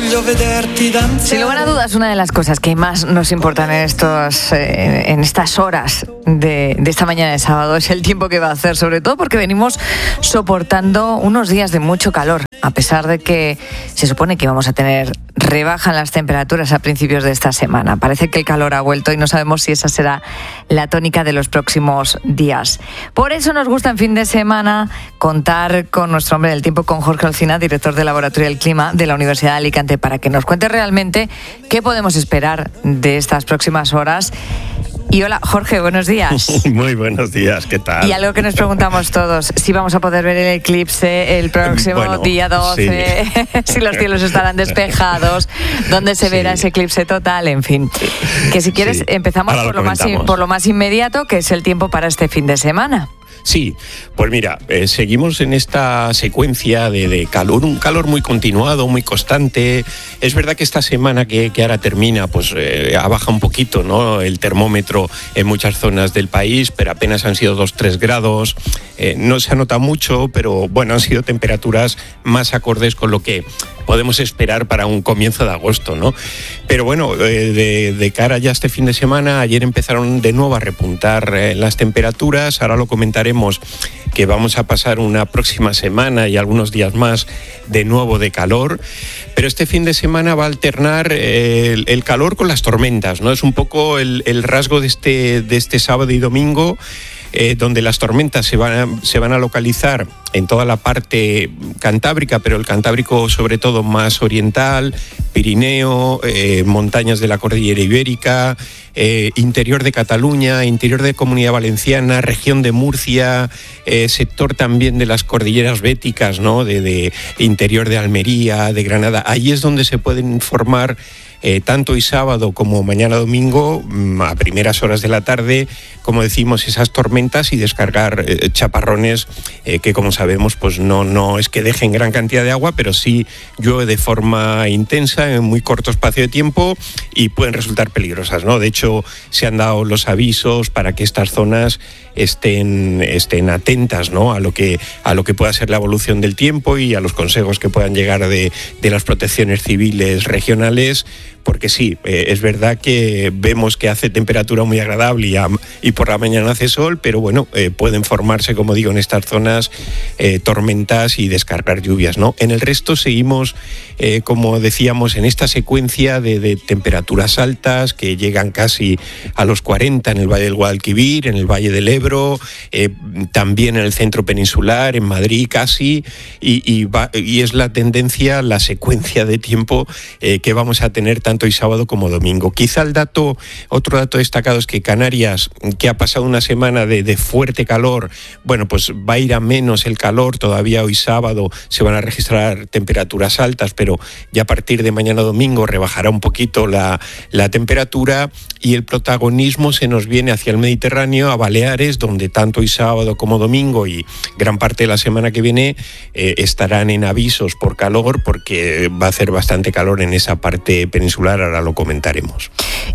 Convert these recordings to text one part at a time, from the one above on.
Sin lugar a dudas, una de las cosas que más nos importan en estas horas de esta mañana de sábado es el tiempo que va a hacer, sobre todo porque venimos soportando unos días de mucho calor, a pesar de que se supone que vamos a tener rebaja en las temperaturas a principios de esta semana. Parece que el calor ha vuelto y no sabemos si esa será la tónica de los próximos días. Por eso nos gusta en fin de semana contar con nuestro hombre del tiempo, con Jorge Olcina, director del Laboratorio del Clima de la Universidad de Alicante, para que nos cuente realmente qué podemos esperar de estas próximas horas. Y hola, Jorge, buenos días. Muy buenos días, ¿qué tal? Y algo que nos preguntamos todos, si vamos a poder ver el eclipse el próximo día 12, sí. Si los cielos estarán despejados, dónde se verá ese eclipse total, en fin. Que si quieres empezamos por lo más inmediato, que es el tiempo para este fin de semana. Sí, pues mira, seguimos en esta secuencia de calor, un calor muy continuado, muy constante. Es verdad que esta semana que ahora termina, pues ha bajado un poquito, ¿no?, el termómetro en muchas zonas del país, pero apenas han sido 2-3 grados. No se ha notado mucho, pero bueno, han sido temperaturas más acordes con lo que podemos esperar para un comienzo de agosto, ¿no? Pero bueno, de cara ya a este fin de semana, ayer empezaron de nuevo a repuntar las temperaturas. Ahora lo comentaremos, que vamos a pasar una próxima semana y algunos días más de nuevo de calor. Pero este fin de semana va a alternar el calor con las tormentas, ¿no? Es un poco el rasgo de este sábado y domingo, donde las tormentas se van a localizar en toda la parte cantábrica, pero el Cantábrico sobre todo más oriental, Pirineo, montañas de la Cordillera Ibérica, interior de Cataluña, interior de Comunidad Valenciana, región de Murcia, sector también de las cordilleras béticas, ¿no?, de interior de Almería, de Granada. Ahí es donde se pueden formar tanto hoy sábado como mañana domingo, a primeras horas de la tarde, como decimos, esas tormentas y descargar chaparrones que, como sabemos, pues no es que dejen gran cantidad de agua, pero sí llueve de forma intensa en muy corto espacio de tiempo y pueden resultar peligrosas, ¿no? De hecho, se han dado los avisos para que estas zonas estén atentas, ¿no?, a lo que pueda ser la evolución del tiempo y a los consejos que puedan llegar de las protecciones civiles regionales, porque sí, es verdad que vemos que hace temperatura muy agradable y por la mañana hace sol, pero bueno, pueden formarse, como digo, en estas zonas tormentas y descargar lluvias, ¿no? En el resto seguimos, como decíamos, en esta secuencia de temperaturas altas que llegan casi a los 40 en el Valle del Guadalquivir, en el Valle del Ebro, también en el centro peninsular, en Madrid casi, y es la tendencia, la secuencia de tiempo que vamos a tener tanto hoy sábado como domingo. Quizá otro dato destacado es que Canarias, que ha pasado una semana de fuerte calor, bueno, pues va a ir a menos el calor. Todavía hoy sábado se van a registrar temperaturas altas, pero ya a partir de mañana domingo rebajará un poquito la temperatura y el protagonismo se nos viene hacia el Mediterráneo, a Baleares, donde tanto hoy sábado como domingo y gran parte de la semana que viene estarán en avisos por calor, porque va a hacer bastante calor en esa parte peninsular, ahora lo comentaremos.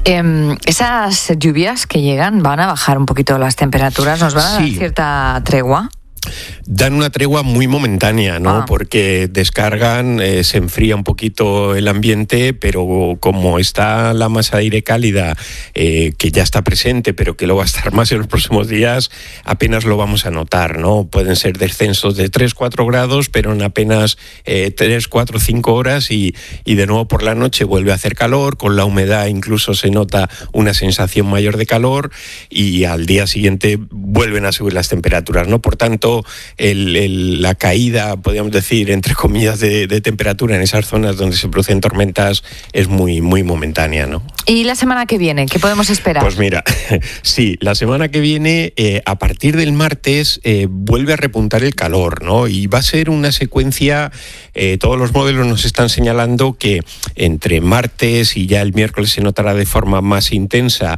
Esas lluvias que llegan van a bajar un poquito las temperaturas, ¿nos van a dar cierta tregua? Dan una tregua muy momentánea, ¿no? Porque descargan, se enfría un poquito el ambiente, pero como está la masa de aire cálida, que ya está presente, pero que lo va a estar más en los próximos días, apenas lo vamos a notar, ¿no? Pueden ser descensos de 3-4 grados, pero en apenas 3-4-5 horas y de nuevo por la noche vuelve a hacer calor, con la humedad incluso se nota una sensación mayor de calor y al día siguiente vuelven a subir las temperaturas, ¿no? Por tanto, la caída, podríamos decir, entre comillas, de temperatura en esas zonas donde se producen tormentas es muy, muy momentánea, ¿no? ¿Y la semana que viene? ¿Qué podemos esperar? Pues mira, sí, la semana que viene, a partir del martes, vuelve a repuntar el calor, ¿no? Y va a ser una secuencia, todos los modelos nos están señalando que entre martes y ya el miércoles se notará de forma más intensa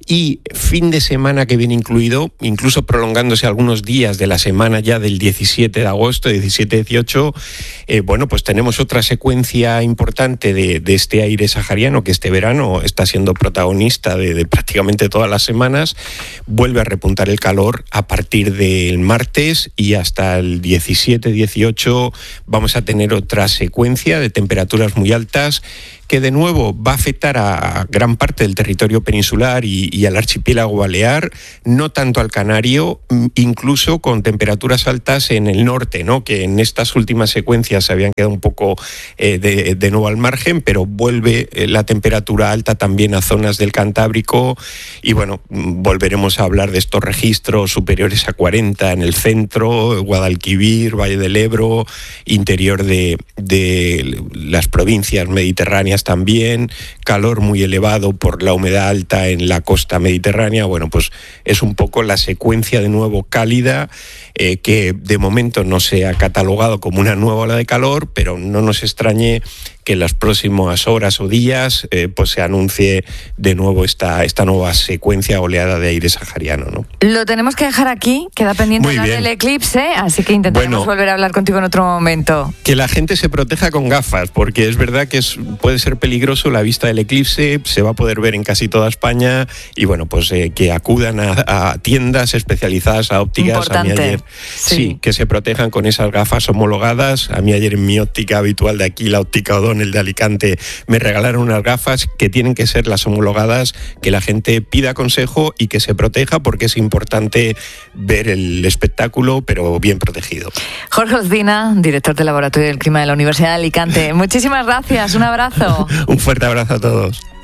y fin de semana que viene incluido, incluso prolongándose algunos días de la semana ya del 17 de agosto, 17-18, bueno, pues tenemos otra secuencia importante de este aire sahariano que este verano está siendo protagonista de prácticamente todas las semanas. Vuelve a repuntar el calor a partir del martes y hasta el 17-18 vamos a tener otra secuencia de temperaturas muy altas que de nuevo va a afectar a gran parte del territorio peninsular y al archipiélago balear, no tanto al Canario, incluso con temperaturas altas en el norte, ¿no? Que en estas últimas secuencias se habían quedado un poco de nuevo al margen, pero vuelve la temperatura alta también a zonas del Cantábrico y bueno, volveremos a hablar de estos registros superiores a 40 en el centro, Guadalquivir, Valle del Ebro, interior de las provincias mediterráneas también, calor muy elevado por la humedad alta en la costa mediterránea. Bueno, pues es un poco la secuencia de nuevo cálida que de momento no se ha catalogado como una nueva ola de calor, pero no nos extrañe que en las próximas horas o días pues se anuncie de nuevo esta nueva secuencia oleada de aire sahariano, ¿no? Lo tenemos que dejar aquí, queda pendiente hablar del eclipse, así que intentaremos volver a hablar contigo en otro momento. Que la gente se proteja con gafas, porque es verdad que puede ser peligroso la vista del eclipse, se va a poder ver en casi toda España y bueno, pues que acudan a tiendas especializadas, a ópticas. Importante. A mí ayer, sí, que se protejan con esas gafas homologadas. A mí ayer en mi óptica habitual de aquí, la óptica O'Donnell de Alicante, me regalaron unas gafas que tienen que ser las homologadas, que la gente pida consejo y que se proteja porque es importante ver el espectáculo, pero bien protegido. Jorge Olcina, director del Laboratorio del Clima de la Universidad de Alicante. Muchísimas gracias, un abrazo. Un fuerte abrazo a todos.